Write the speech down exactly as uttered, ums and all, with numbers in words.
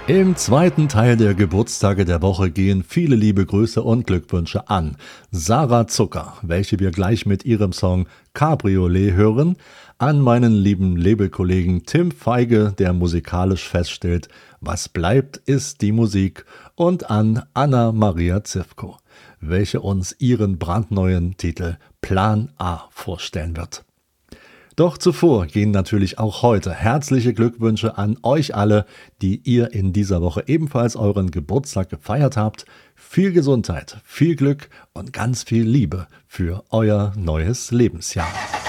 Im zweiten Teil der Geburtstage der Woche gehen viele liebe Grüße und Glückwünsche an Sarah Zucker, welche wir gleich mit ihrem Song Cabriolet hören, an meinen lieben Labelkollegen Tim Feige, der musikalisch feststellt, was bleibt, ist die Musik, und an Anna Maria Zivko, welche uns ihren brandneuen Titel Plan A vorstellen wird. Doch zuvor gehen natürlich auch heute herzliche Glückwünsche an euch alle, die ihr in dieser Woche ebenfalls euren Geburtstag gefeiert habt. Viel Gesundheit, viel Glück und ganz viel Liebe für euer neues Lebensjahr.